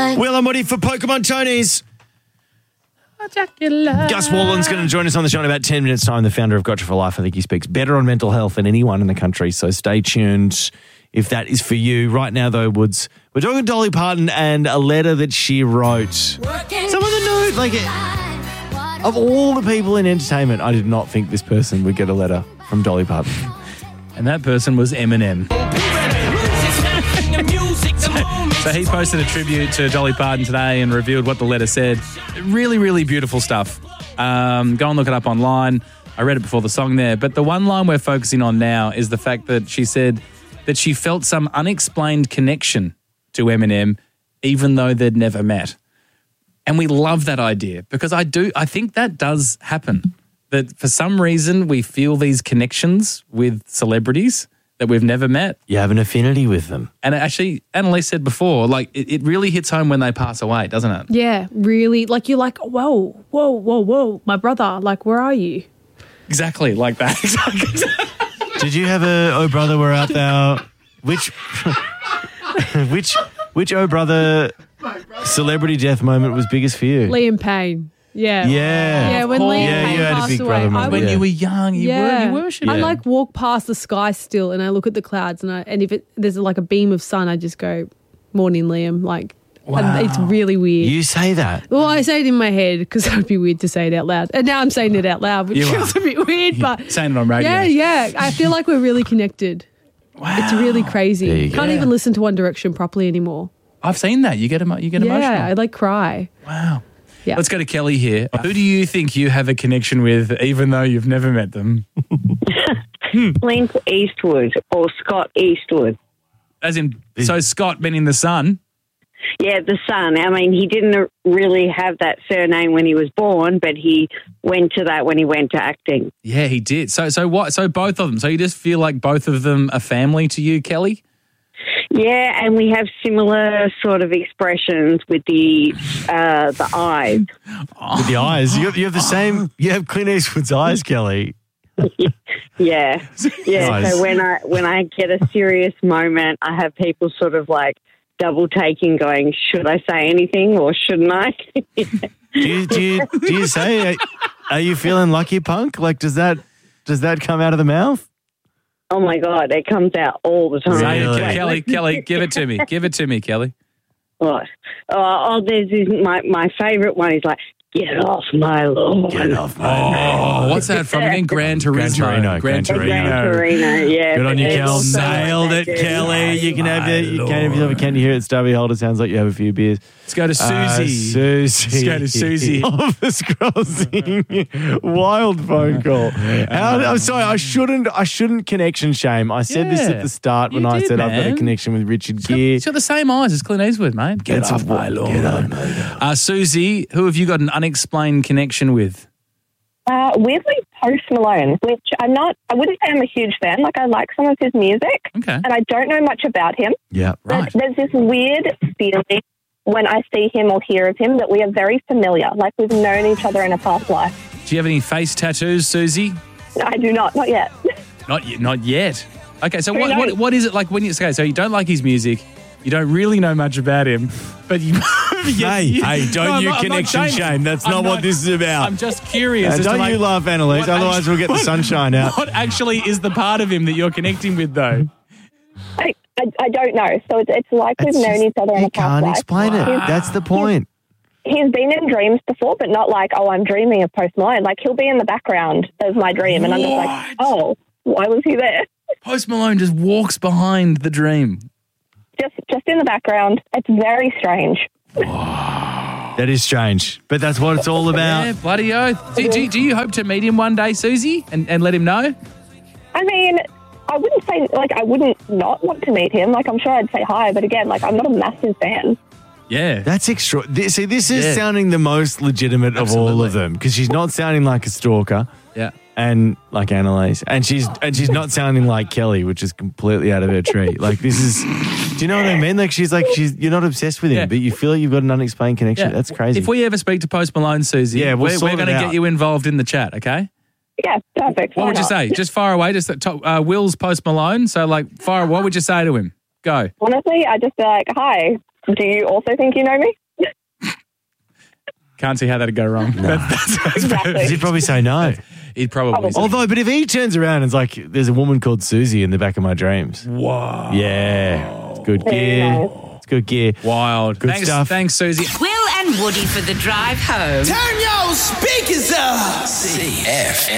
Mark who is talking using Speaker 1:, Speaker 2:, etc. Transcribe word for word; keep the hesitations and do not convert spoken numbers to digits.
Speaker 1: Will and Woody for Pokemon Tonys. Gus Wallen's going to join us on the show in about ten minutes' time, the founder of Gotcha for Life. I think he speaks better on mental health than anyone in the country, so stay tuned if that is for you. Right now, though, Woods, we're talking Dolly Parton and a letter that she wrote. Some of the news, like, of all the people in entertainment, I did not think this person would get a letter from Dolly Parton.
Speaker 2: And that person was Eminem. So he posted a tribute to Dolly Parton today and revealed what the letter said. Really, really beautiful stuff. Um, go and look it up online. I read it before the song there. But the one line we're focusing on now is the fact that she said that she felt some unexplained connection to Eminem, even though they'd never met. And we love that idea because I do. I think that does happen. That for some reason we feel these connections with celebrities that we've never met.
Speaker 1: You have an affinity with them.
Speaker 2: And actually, Annalise said before, like, it, it really hits home when they pass away, doesn't it?
Speaker 3: Yeah, really. Like, you're like, whoa, whoa, whoa, whoa, my brother, like, where are you?
Speaker 2: Exactly like that.
Speaker 1: Did you have a Oh Brother We're Out There? Which, which, which Oh Brother celebrity death moment was biggest for you?
Speaker 3: Liam Payne. Yeah.
Speaker 1: Yeah.
Speaker 3: Yeah, when Liam
Speaker 1: yeah,
Speaker 3: Payne
Speaker 1: you had a
Speaker 3: passed
Speaker 1: big
Speaker 3: away.
Speaker 1: brother
Speaker 3: I
Speaker 1: moment.
Speaker 2: When
Speaker 1: yeah.
Speaker 2: you were young, you
Speaker 3: yeah.
Speaker 2: were you worship.
Speaker 3: I
Speaker 1: Yeah.
Speaker 3: like walk past the sky still and I look at the clouds and I and if it, there's like a beam of sun, I just go, morning, Liam. Like,
Speaker 2: Wow.
Speaker 3: and it's really weird.
Speaker 1: You say that.
Speaker 3: Well, I say it in my head because it would be weird to say it out loud. And now I'm saying it out loud, which
Speaker 2: You
Speaker 3: feels a bit weird. But
Speaker 2: Saying it on radio.
Speaker 3: yeah, yeah. I feel like we're really connected.
Speaker 2: Wow.
Speaker 3: It's really
Speaker 1: There
Speaker 3: crazy.
Speaker 1: you
Speaker 3: Can't
Speaker 1: go.
Speaker 3: even listen to One Direction properly anymore.
Speaker 2: I've seen that. You get emo- you get
Speaker 3: Yeah,
Speaker 2: emotional.
Speaker 3: I like cry.
Speaker 2: Wow.
Speaker 3: Yeah.
Speaker 2: Let's go to Kelly here. Who do you think you have a connection with, even though you've never met them?
Speaker 4: Clint Eastwood or Scott Eastwood.
Speaker 2: As in, so Scott meaning the son.
Speaker 4: Yeah, the son. I mean, he didn't really have that surname when he was born, but he went to that when he went to acting.
Speaker 2: Yeah, he did. So, so what? So both of them. So you just feel like both of them are family to you, Kelly?
Speaker 4: Yeah, and we have similar sort of expressions with the uh, the eyes.
Speaker 1: With the eyes. You have, you have the same, you have Clint Eastwood's eyes, Kelly.
Speaker 4: Yeah, yeah.
Speaker 1: Nice.
Speaker 4: So when I when I get a serious moment, I have people sort of like double taking, going, "Should I say anything or shouldn't I?"
Speaker 1: Do you, do you, do you say, are, are you feeling lucky, punk? Like, does that, does that come out of the mouth?
Speaker 4: Oh my God, it comes out all the time.
Speaker 2: Say it,
Speaker 1: Really?
Speaker 2: Kelly, Kelly, give it to me. Give it to me, Kelly.
Speaker 4: What? Oh, oh, there's this, my my favourite one is like, "Get off my lawn."
Speaker 1: Get off my
Speaker 2: Oh, what's that from again? Gran Turismo.
Speaker 1: Gran Torino, Gran
Speaker 4: The
Speaker 1: Torino.
Speaker 4: Gran Torino, yeah.
Speaker 1: Good on you,
Speaker 4: but
Speaker 1: Kel.
Speaker 4: it's also
Speaker 1: Nailed
Speaker 4: like
Speaker 1: it,
Speaker 4: that,
Speaker 1: Kelly. You can have
Speaker 2: My
Speaker 1: it. You can have yourself a candy here at Stubby Holder. Sounds like you have a few beers.
Speaker 2: Let's go to Susie.
Speaker 1: Uh, Susie.
Speaker 2: Let's go to Susie.
Speaker 1: Office crossing. Wild phone call. How, I'm sorry. I shouldn't. I shouldn't connection shame. I said this
Speaker 2: Yeah,
Speaker 1: at the start when
Speaker 2: you
Speaker 1: I
Speaker 2: did,
Speaker 1: said I've got a
Speaker 2: man.
Speaker 1: connection with Richard
Speaker 2: He's got,
Speaker 1: Gere.
Speaker 2: he's got the same eyes as Clint Eastwood, mate. Get
Speaker 1: That's
Speaker 2: off
Speaker 1: a-
Speaker 2: my lawn.
Speaker 1: get on,
Speaker 2: Uh, Susie, who have you got an unexplained connection with?
Speaker 5: Uh, weirdly, Post Malone, which I'm not, I wouldn't say I'm a huge fan. Like, I like some of his music,
Speaker 2: Okay.
Speaker 5: and I don't know much about him.
Speaker 1: Yeah.
Speaker 2: Right.
Speaker 5: But there's this weird feeling when I see him or hear of him that we are very familiar, like we've known each other in a past life.
Speaker 2: Do you have any face tattoos, Susie?
Speaker 5: I do not, not yet.
Speaker 2: Not yet. Not yet. Okay, so
Speaker 5: Who
Speaker 2: what, what
Speaker 5: knows?
Speaker 2: what is it like when you okay? So you don't like his music, you don't really know much about him, but you.
Speaker 1: Hey,
Speaker 2: you-
Speaker 1: hey, don't
Speaker 2: No, I'm
Speaker 1: you
Speaker 2: not- I'm not
Speaker 1: connection
Speaker 2: saying-
Speaker 1: shame. That's
Speaker 2: I'm
Speaker 1: not what this is about.
Speaker 2: I'm just curious.
Speaker 1: Uh,
Speaker 2: as to,
Speaker 1: don't
Speaker 2: like,
Speaker 1: you laugh, Annalise,
Speaker 2: what
Speaker 1: otherwise
Speaker 2: actu-
Speaker 1: we'll get the
Speaker 2: what-
Speaker 1: sunshine out.
Speaker 2: What actually is the part of him that you're connecting with, though?
Speaker 5: I, I, I don't know. So it's, it's like we've
Speaker 1: It's
Speaker 5: known
Speaker 1: just-
Speaker 5: each other in
Speaker 1: you
Speaker 5: a past
Speaker 1: can't
Speaker 5: life.
Speaker 1: explain it.
Speaker 5: He's-
Speaker 1: That's the point.
Speaker 5: He's been in dreams before, but not like, oh, I'm dreaming of Post Malone. Like, he'll be in the background of my dream, and I'm just like, oh, why was he there?
Speaker 2: Post Malone just walks behind the dream.
Speaker 5: Just, just in the background. It's very strange.
Speaker 1: That is strange, but that's what it's all about.
Speaker 2: Yeah, bloody oath. Do, do, do you hope to meet him one day, Susie, and, and let him know?
Speaker 5: I mean, I wouldn't say, like, I wouldn't not want to meet him. Like, I'm sure I'd say hi, but again, like, I'm not a massive fan.
Speaker 2: Yeah.
Speaker 1: That's extra. This, see, this is
Speaker 2: Yeah.
Speaker 1: sounding the most legitimate of all
Speaker 2: Absolutely.
Speaker 1: of them because she's not sounding like a stalker
Speaker 2: Yeah.
Speaker 1: and like Annalise, and she's and she's not sounding like Kelly, which is completely out of her tree. Like this is, do you know what I mean? Like she's like she's you're not obsessed with him,
Speaker 2: Yeah.
Speaker 1: but you feel like you've got an unexplained connection.
Speaker 2: Yeah.
Speaker 1: That's crazy.
Speaker 2: If we ever speak to Post Malone, Susie,
Speaker 1: Yeah, we'll
Speaker 2: we're,
Speaker 1: sort
Speaker 2: we're
Speaker 1: it
Speaker 2: going to
Speaker 1: out.
Speaker 2: get you involved in the chat, okay?
Speaker 5: Yeah, perfect.
Speaker 2: What
Speaker 5: Why
Speaker 2: would you
Speaker 5: not?
Speaker 2: say? Just fire away. Just that top, uh, Will's Post Malone. So, like, fire. What would you say to him? Go.
Speaker 5: Honestly, I'd just be like, hi, Do you also think you know me?
Speaker 2: Can't see how that'd go wrong. That's, that's,
Speaker 5: Exactly.
Speaker 1: He'd probably say no.
Speaker 2: He'd probably
Speaker 5: Probably.
Speaker 2: say,
Speaker 1: Although, but if he turns around and is like, there's a woman called Susie in the back of my dreams.
Speaker 2: wow.
Speaker 1: Yeah. It's good
Speaker 5: Very
Speaker 1: gear.
Speaker 5: nice.
Speaker 1: It's good gear.
Speaker 2: Wild.
Speaker 1: Good
Speaker 2: thanks,
Speaker 1: stuff.
Speaker 2: Thanks, Susie.
Speaker 6: Will and Woody for the drive home.
Speaker 7: Turn your speakers up.
Speaker 8: C F